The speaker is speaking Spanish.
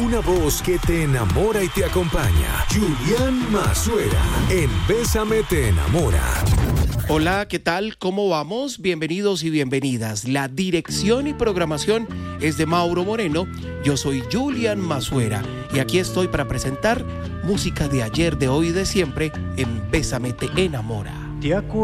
Una voz que te enamora y te acompaña. Julián Mazuera, en Bésame te enamora. Hola, ¿qué tal? ¿Cómo vamos? Bienvenidos y bienvenidas. La dirección y programación es de Mauro Moreno. Yo soy Julián Mazuera y aquí estoy para presentar música de ayer, de hoy y de siempre en Bésame te enamora.